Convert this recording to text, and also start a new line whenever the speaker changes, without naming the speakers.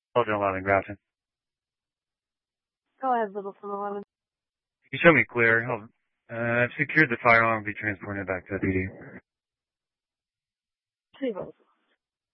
Hold on, 11, Grafton.
Go ahead, Littleton 11.
You show me clear. Hold on. I've secured the firearm and be transported back to the PD.
Trevos.